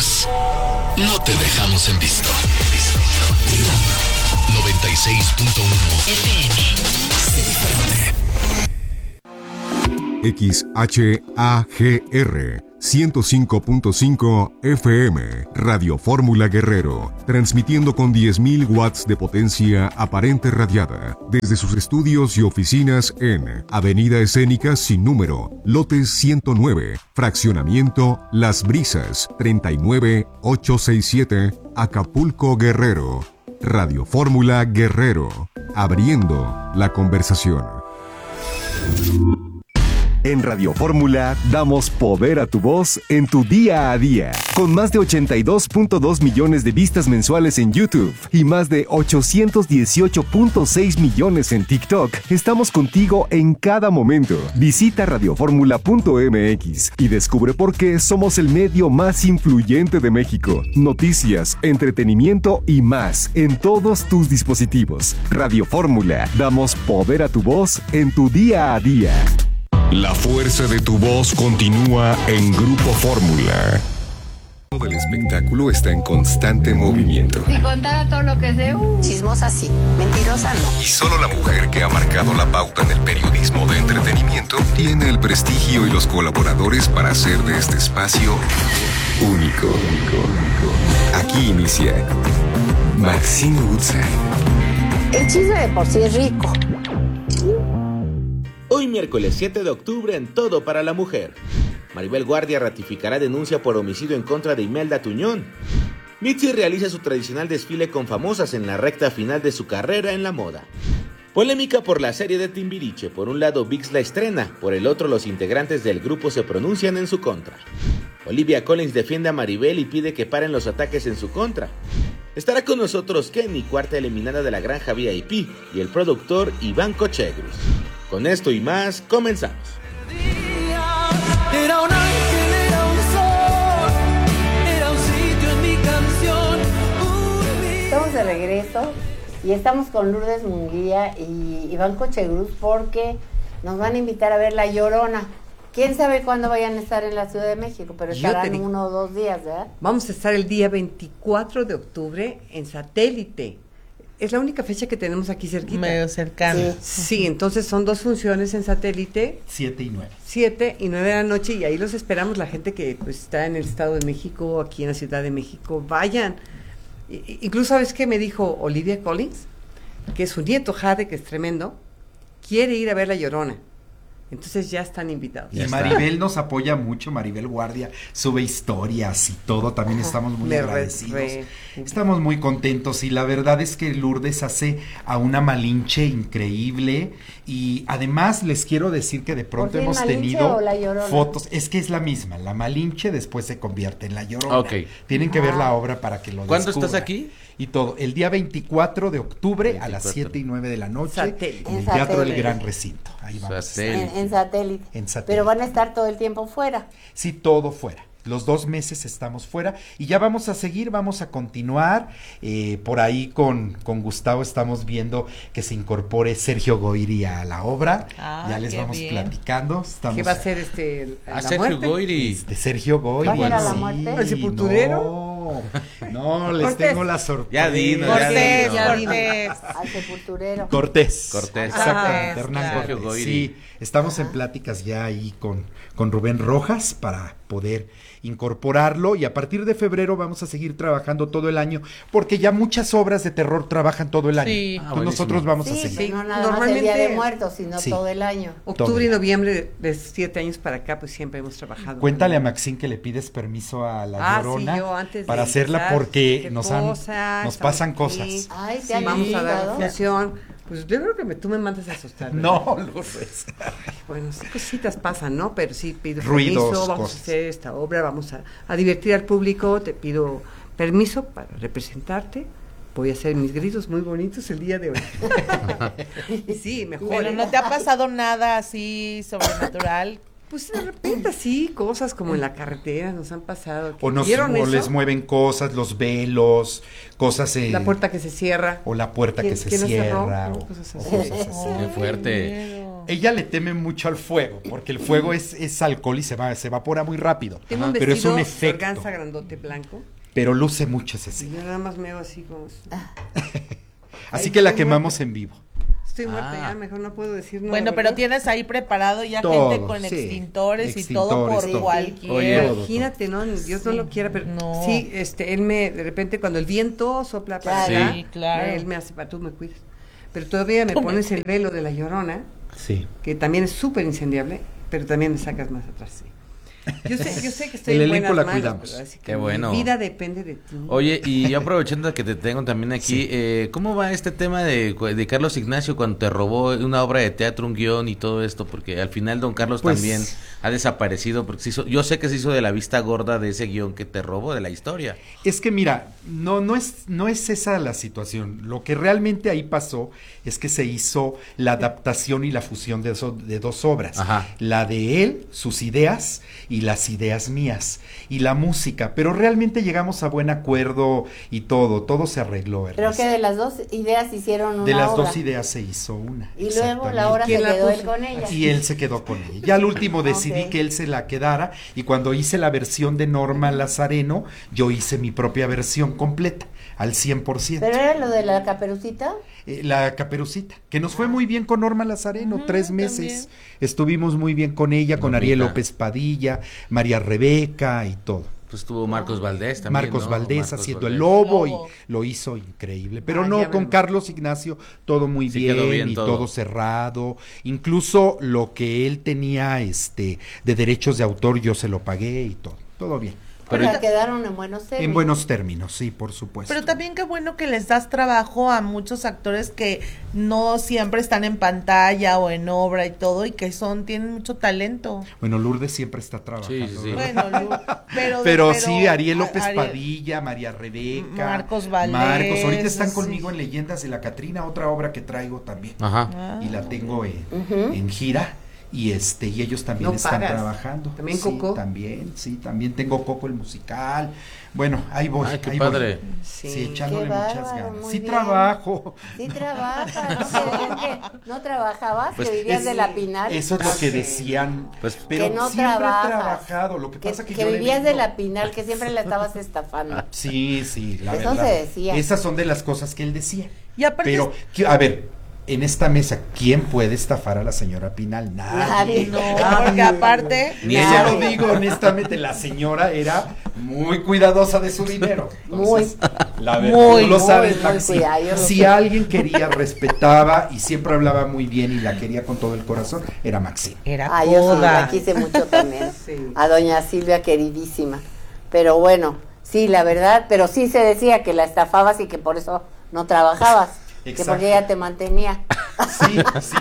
más, no te dejamos en visto. 96.1 FM. XHAGR 105.5 FM, Radio Fórmula Guerrero, transmitiendo con 10.000 watts de potencia aparente radiada, desde sus estudios y oficinas en Avenida Escénica sin número, lote 109, fraccionamiento Las Brisas, 39867, Acapulco, Guerrero. Radio Fórmula Guerrero, abriendo la conversación. En Radio Fórmula damos poder a tu voz en tu día a día. Con más de 82.2 millones de vistas mensuales en YouTube y más de 818.6 millones en TikTok, estamos contigo en cada momento. Visita radioformula.mx y descubre por qué somos el medio más influyente de México. Noticias, entretenimiento y más en todos tus dispositivos. Radio Fórmula, damos poder a tu voz en tu día a día. La fuerza de tu voz continúa en Grupo Fórmula. Todo el espectáculo está en constante movimiento. Si contara todo lo que sé, chismosa sí, mentirosa no. Y solo la mujer que ha marcado la pauta en el periodismo de entretenimiento tiene el prestigio y los colaboradores para hacer de este espacio único. Aquí inicia Maxine Woodside. El chisme de por sí es rico. Hoy miércoles 7 de octubre en Todo para la Mujer. Maribel Guardia ratificará denuncia por homicidio en contra de Imelda Tuñón. Mitzi realiza su tradicional desfile con famosas en la recta final de su carrera en la moda. Polémica por la serie de Timbiriche. Por un lado ViX la estrena, por el otro los integrantes del grupo se pronuncian en su contra. Olivia Collins defiende a Maribel y pide que paren los ataques en su contra. Estará con nosotros Kenny, cuarta eliminada de la Granja VIP, y el productor Iván Cochegrus. Con esto y más, comenzamos. Era un ángel, era un sol, era un sitio en mi canción. Estamos de regreso y estamos con Lourdes Munguía y Iván Cochegrus porque nos van a invitar a ver La Llorona. ¿Quién sabe cuándo vayan a estar en la Ciudad de México? Pero estarán 1 o 2 días, ¿verdad? Vamos a estar el día 24 de octubre en Satélite. Es la única fecha que tenemos aquí cerquita. Medio cercano. Sí, entonces son 2 funciones en Satélite. 7 y 9. 7 y 9 de la noche, y ahí los esperamos, la gente que pues está en el Estado de México, aquí en la Ciudad de México, vayan. Incluso, ¿sabes qué me dijo Olivia Collins? Que su nieto Jade, que es tremendo, quiere ir a ver La Llorona. Entonces ya están invitados. Y Maribel nos apoya mucho, Maribel Guardia sube historias y todo, también estamos muy agradecidos. Estamos muy contentos y la verdad es que Lourdes hace a una Malinche increíble y además les quiero decir que de pronto hemos tenido fotos, es que es la misma, la Malinche después se convierte en La Llorona. Okay. Tienen que ver la obra para que lo ¿Cuándo descubran. estás aquí? Y todo, el día 24 de octubre a las 7 y 9 de la noche en el Teatro del Gran Recinto. Ahí vamos. En Satélite. En Satélite. Pero van a estar todo el tiempo fuera. Sí, todo fuera. Los 2 meses estamos fuera y ya vamos a seguir, vamos a continuar. Por ahí con Gustavo estamos viendo que se incorpore Sergio Goyri a la obra. Ya les vamos platicando. ¿Qué va a ser Sergio Goyri? De Sergio Goyri. ¿Va a ser a la muerte? ¿El sepulturero? No, les tengo la sorpresa. Ya dino. Cortés. Al sepulturero. Cortés. Exactamente. Hernán Sergio Cortés. Goyri. Sí, estamos en pláticas ya ahí con Rubén Rojas para poder incorporarlo y a partir de febrero vamos a seguir trabajando todo el año porque ya muchas obras de terror trabajan todo el año. Sí. Entonces nosotros vamos a seguir. Sí, no nada más el Día de Muertos, sino todo el año. Octubre y noviembre de 7 años para acá, pues siempre hemos trabajado. Cuéntale a Maxine que le pides permiso a La Llorona sí, yo antes para hacerla porque nos pasan cosas. Ay, te han vamos a dar invitado. función. Pues yo creo que tú me mandas a asustar. No, Lourdes. Bueno, sí, cositas pasan, ¿no? Pero sí pido Ruidos, permiso, vamos a hacer esta obra, vamos a divertir al público, te pido permiso para representarte. Voy a hacer mis gritos muy bonitos el día de hoy. Sí, mejor. Pero ¿no te ha pasado nada así sobrenatural? Pues de repente sí, cosas como en la carretera nos han pasado. O les mueven cosas, los velos, cosas en... La puerta que se cierra. O la puerta que se cierra. Cosas así. Qué fuerte. ella le teme mucho al fuego, porque el fuego es alcohol y se evapora muy rápido. Tengo un pero es un vestido efecto. organza grandote blanco. Pero luce mucho ese sí. Yo nada más me veo así como... Así que la quemamos en vivo. Estoy muerta ya, mejor no puedo decir nada. Bueno, pero tienes ahí preparado ya todo, gente con sí. extintores y todo por todo. cualquier... Oye, imagínate, ¿no? Dios no lo quiera, pero sí, él de repente cuando el viento sopla para acá, sí, claro. él me hace, tú me cuidas. Pero todavía me pones el velo de la Llorona, sí, que también es súper incendiable, pero también me sacas más atrás, sí. Yo sé que estoy el en elenco buenas la manos, cuidamos. pero así que Qué bueno. mi vida depende de ti. Oye, y yo aprovechando que te tengo también aquí, ¿cómo va este tema de Carlos Ignacio cuando te robó una obra de teatro, un guión y todo esto? Porque al final don Carlos también ha desaparecido, porque yo sé que se hizo de la vista gorda de ese guión que te robó, de la historia. Es que mira, no es esa la situación. Lo que realmente ahí pasó es que se hizo la adaptación y la fusión de dos obras. Ajá. La de él, sus ideas, y las ideas mías, y la música. Pero realmente llegamos a buen acuerdo y todo se arregló. Creo que de las dos ideas hicieron una de las obra. dos ideas se hizo una. Y luego la obra se quedó él con ella. Y él se quedó con ella. Ya al último decidí que él se la quedara, y cuando hice la versión de Norma Lazareno, yo hice mi propia versión completa, al 100%. ¿Pero era lo de la Caperucita? La Caperucita, que nos fue muy bien con Norma Lazareno, 3 meses. También. Estuvimos muy bien con ella, con Ariel López Padilla, María Rebeca y todo. Pues estuvo Marcos Valdés también, Marcos ¿no? Valdés Marcos haciendo Valdés. el lobo, y lo hizo increíble. Pero no, con Carlos Ignacio todo muy Sí, quedó bien y todo. todo cerrado. Incluso lo que él tenía de derechos de autor yo se lo pagué y todo bien. Pero quedaron en buenos términos. En buenos términos, sí, por supuesto. Pero también qué bueno que les das trabajo a muchos actores que no siempre están en pantalla o en obra y todo, y que tienen mucho talento. Bueno, Lourdes siempre está trabajando. Sí. Bueno, pero sí, Ariel López Padilla, María Rebeca, Marcos Valdés. ahorita están sí. conmigo en Leyendas de la Catrina, otra obra que traigo también. Ajá. Y la tengo en gira. Y ellos también están trabajando. ¿También sí, Coco? También tengo Coco el musical. Bueno, ahí voy. Ay, qué ahí padre. voy. Sí. Sí, echándole Qué muchas bárbaro, ganas. muy Sí bien. trabajo. Sí trabajas, no trabajabas, Pues que vivías de la Pinal. Eso es lo que decían. Pues, pero que no siempre he trabajas. trabajado. Lo que pasa que yo le vivías de vendo- la Pinal, que siempre la estabas estafando. Sí, la Eso verdad. se decía. Esas son de las cosas que él decía. Y aparte Pero, a ver, en esta mesa, ¿quién puede estafar a la señora Pinal? Nadie. No, porque aparte... Ni Eso ella. lo digo honestamente, la señora era muy cuidadosa de su dinero. Entonces, la verdad, muy, tú lo muy, sabes, muy Maxi. cuidado, yo lo Si sé. alguien quería, respetaba y siempre hablaba muy bien y la quería con todo el corazón, era Maxi. Era Ah, yo sí, toda. la quise mucho también. Sí. A doña Silvia, queridísima. Pero bueno, sí, la verdad, pero sí se decía que la estafabas y que por eso no trabajabas. Que Exacto. porque ella te mantenía. Sí,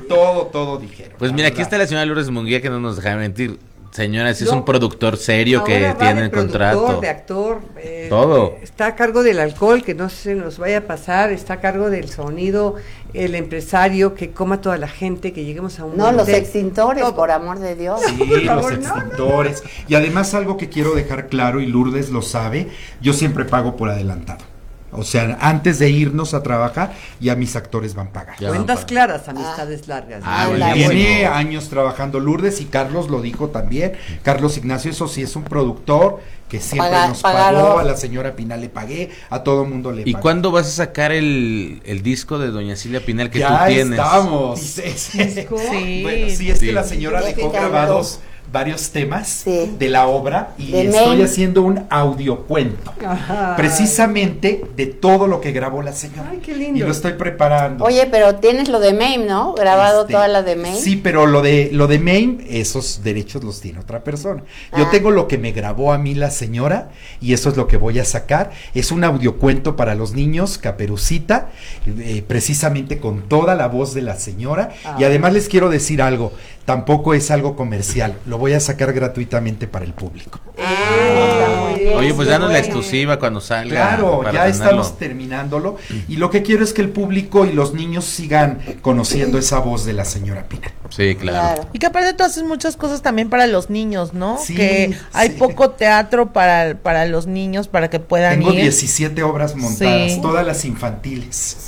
todo dijeron. Pues la mira, aquí verdad. está la señora Lourdes Munguía, que no nos deja mentir. Señora, si es No. un productor serio que Ahora va tiene de el productor, contrato. de actor, Todo. está a cargo del alcohol, que no se nos vaya a pasar, está a cargo del sonido, el empresario, que coma toda la gente, que lleguemos a un No, los hotel. extintores, Todo. por amor de Dios. Sí, Por los favor, no, extintores. Y además algo que quiero dejar claro, y Lourdes lo sabe, yo siempre pago por adelantado. O sea, antes de irnos a trabajar, ya mis actores van pagando. Ya van Cuentas para- claras, amistades largas. Ah, ¿no? buenísimo. Tiene años trabajando Lourdes y Carlos lo dijo también. Carlos Ignacio, eso sí, es un productor que siempre nos Pagaron. pagó. A la señora Pinal le pagué, a todo mundo le ¿Y pagué. cuándo vas a sacar el disco de doña Silvia Pinal que ya tú tienes? estamos. ¿Disco? Sí. Bueno, sí, es Sí. que la señora Sí, dejó sí, grabados varios temas Sí. de la obra y De estoy Maine. haciendo un audiocuento. Ajá. Precisamente de todo lo que grabó la señora. Ay, qué lindo. Y lo estoy preparando. Oye, pero tienes lo de Mame, ¿no? Grabado toda la de Mame. Sí, pero lo de Mame, esos derechos los tiene otra persona. Yo Ah. tengo lo que me grabó a mí la señora y eso es lo que voy a sacar. Es un audiocuento para los niños, Caperucita, precisamente con toda la voz de la señora. Y además les quiero decir algo, tampoco es algo comercial, lo voy a sacar gratuitamente para el público. Está muy bien, Oye, pues qué danos la bueno. exclusiva cuando salga. Claro, para ya tenerlo. estamos terminándolo y lo que quiero es que el público y los niños sigan conociendo esa voz de la señora Pina. Sí, claro. Y que aparte tú haces muchas cosas también para los niños, ¿no? Sí, que hay sí. poco teatro para los niños, para que puedan Tengo ir. 17 obras montadas, Sí. todas las infantiles. ¿Sí?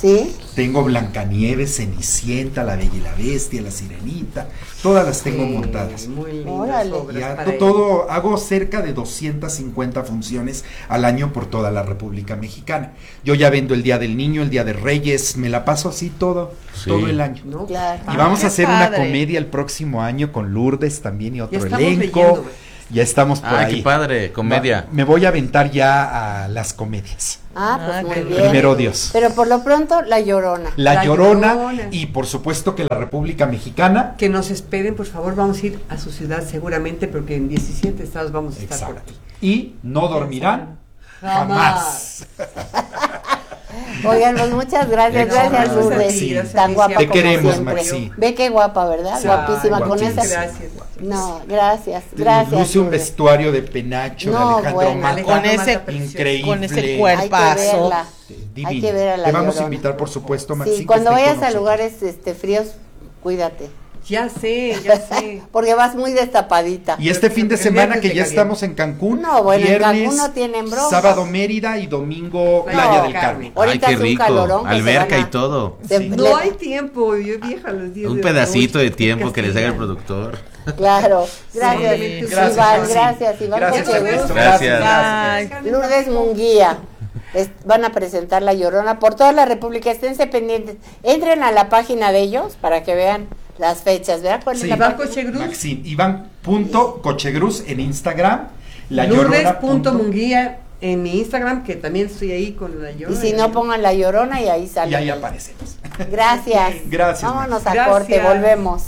Tengo Blancanieves, Cenicienta, La Bella y la Bestia, La Sirenita, todas las tengo montadas. Muy lindas Órale. obras Ya, todo, hago cerca de 250 funciones al año por toda la República Mexicana. Yo ya vendo el Día del Niño, el Día de Reyes, me la paso así todo el año. ¿no? Claro. Y vamos a hacer una padre. comedia el próximo año con Lourdes también y otro Ya estamos elenco. leyendo, güey. Ya estamos por ahí. qué padre, comedia. Me voy a aventar ya a las comedias. Pues muy bien. Primero Dios. Pero por lo pronto, La Llorona. La Llorona y por supuesto que la República Mexicana. Que nos esperen, por favor, vamos a ir a su ciudad seguramente, porque en 17 estados vamos a estar por aquí. Y no dormirán jamás. Oigan, pues muchas gracias, gracias Lourdes, Sí. tan guapa Te como queremos, siempre. Maxi. Ve qué guapa, ¿verdad? Sí, Guapísima con guapísima. esa. Gracias. No, gracias. Luce un Lourdes. vestuario de penacho No, de Alejandro bueno, Mata. Con ese, increíble. con ese Hay que cuerpazo. verla. Divino. Hay que ver a La Te vamos a Llorona. invitar, por supuesto, Maxi. Sí, que cuando esté con vayas a nosotros. lugares fríos, cuídate. Ya sé. Porque vas muy destapadita. Y este fin de El semana viernes que de ya caliente. estamos en Cancún, No, bueno, en viernes, Cancún no tienen bronca. sábado Mérida y domingo Playa del Carmen. Ahorita Ay, qué hace un rico. calorón que se Alberca van a- y todo. No hay tiempo, yo vieja los días. Un de pedacito agosto, de tiempo que les haga el castigan. productor. Claro, gracias, Sí, Iván, Maxi. gracias, Iván. Gracias, Coche Ernesto. Gusto. Gracias. Ay, Lourdes Munguía. Van a presentar La Llorona por toda la República. Esténse pendientes. Entren a la página de ellos para que vean las fechas, ¿verdad? ¿Cuál es Sí, la Iván página? Cochegruz, Maxim, Iván.cochegruz en Instagram, La Llorona. Lourdes.munguía en mi Instagram, que también estoy ahí con La Y Llorona. si no, pongan La Llorona y ahí Y sale. ahí aparecemos. Gracias. Gracias, Vámonos Maxi. a corte, Gracias. volvemos.